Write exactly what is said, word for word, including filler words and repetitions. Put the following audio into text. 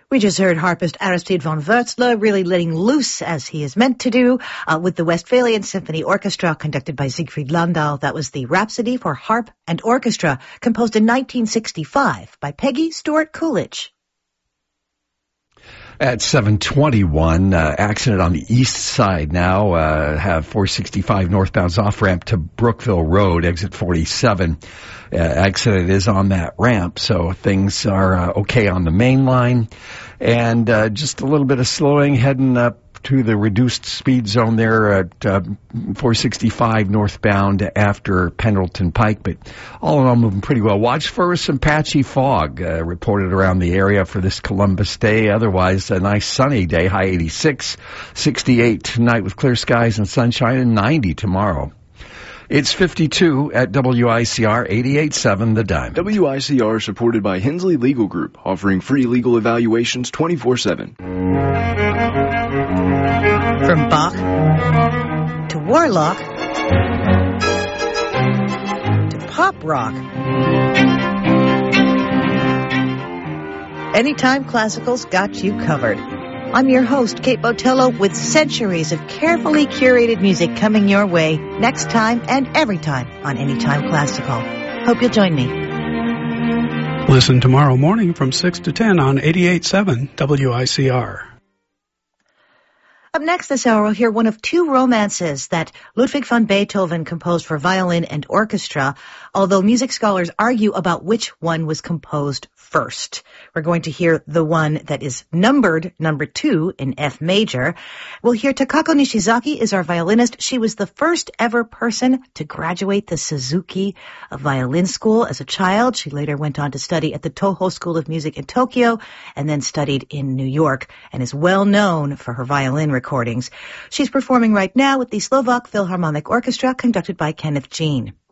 We just heard harpist Aristide von Wurzler really letting loose as he is meant to do uh, with the Westphalian Symphony Orchestra conducted by Siegfried Landau. That was the Rhapsody for Harp and Orchestra, composed in nineteen sixty-five by Peggy Stewart Coolidge. At seven twenty-one, uh, accident on the east side now, uh, have four sixty-five northbound's off-ramp to Brookville Road, exit forty-seven. Uh, accident is on that ramp, so things are uh, okay on the main line. And uh, just a little bit of slowing heading up to the reduced speed zone there at uh, four sixty-five northbound after Pendleton Pike, but all in all moving pretty well. Watch for some patchy fog uh, reported around the area for this Columbus Day. Otherwise, a nice sunny day, high eighty-six, sixty-eight tonight with clear skies and sunshine, and ninety tomorrow. It's fifty-two at W I C R eighty-eight point seven The Diamond. W I C R supported by Hensley Legal Group, offering free legal evaluations twenty-four seven. From Bach to Warlock to pop rock. Anytime Classical's got you covered. I'm your host, Kate Botello, with centuries of carefully curated music coming your way next time and every time on Anytime Classical. Hope you'll join me. Listen tomorrow morning from six to ten on eighty-eight point seven W I C R. Up next this hour, we'll hear one of two romances that Ludwig van Beethoven composed for violin and orchestra, although music scholars argue about which one was composed first. We're going to hear the one that is numbered number two in F major. We'll hear Takako Nishizaki is our violinist. She was the first ever person to graduate the Suzuki Violin School as a child. She later went on to study at the Toho School of Music in Tokyo and then studied in New York and is well known for her violin recordings. She's performing right now with the Slovak Philharmonic Orchestra conducted by Kenneth Jean.